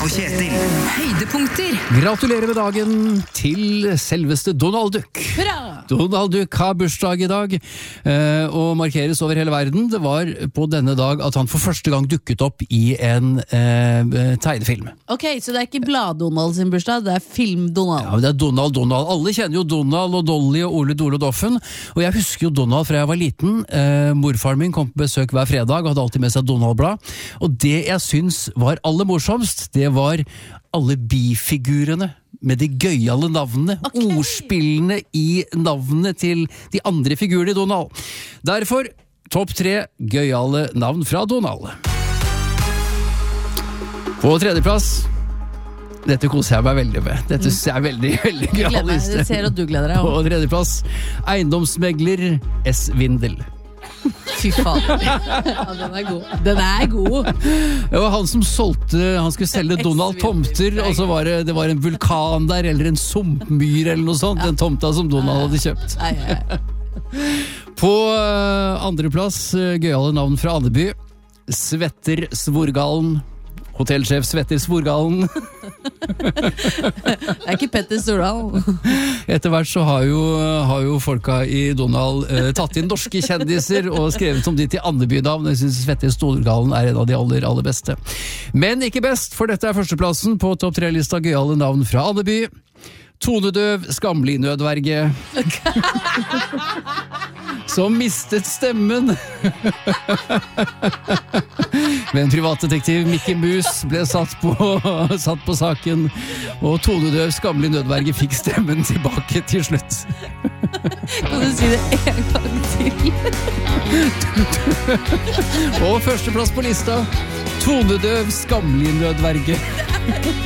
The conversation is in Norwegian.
og Kjetil. Høydepunkter. Gratulerer med dagen til selveste Donald Duck. Hurra! Donald Duck har bursdag i dag, og markeres over hele verden. Det var på denne dag at han for første gang dukket opp i en tegnefilm. Ok, så det er ikke Blad-Donald sin bursdag, det er Film-Donald. Ja, men det er Donald. Alle kjenner jo Donald og Dolly og Ole Dole Doffen, og jeg husker jo Donald fra jeg var liten. Morfaren min kom på besøk hver fredag og hadde alltid med seg Donald-blad, og det jeg syns var aller morsomst, det var alle bifigurene med de gøyale navnene, ordspillene i navnene til de andre figurene i Donald. Derfor topp 3 gøyale navn fra Donald. På tredjeplass, dette koser jeg meg veldig med. Dette synes jeg er veldig, veldig gøyal liste. Jeg ser at du gleder deg. På tredjeplass, eiendomsmegler S. Vindel. Fy faen. Ja, den er god. Den er god. Det var han som solgte, han skulle selge Donald tomter, og så var det var en vulkan der, eller en sumpmyr eller noe sånt, den tomta som Donald hadde kjøpt. På andreplass, gøyale navn fra Andeby, Svetter Svorgalen. Hotellsjef Svetter Svorgalen. Det er ikke Petter Stordal. Etter hvert så har jo folka i Donald tatt inn norske kjendiser og skrevet om de til Andeby-navn. Jeg synes Svetter Svorgalen er en av de aller beste. Men ikke best, for dette er førsteplassen på topp 3-lista gøyale navn fra Andeby. Tonedøv, skamlig nødverge. Som mistet stemmen. Men en privatdetektiv, Mickey Mus, ble satt på saken, og tonedøv, skamlig nødverge fikk stemmen tilbake til slutt. Kan du si det en gang til? Og førsteplass på lista, tonedøv, skamlig nødverge.